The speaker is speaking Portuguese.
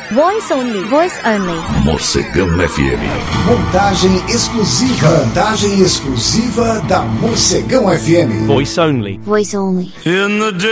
Voice only. Voice only. Morcegão FM. Montagem exclusiva. Montagem exclusiva da Morcegão FM. Voice only. Voice only.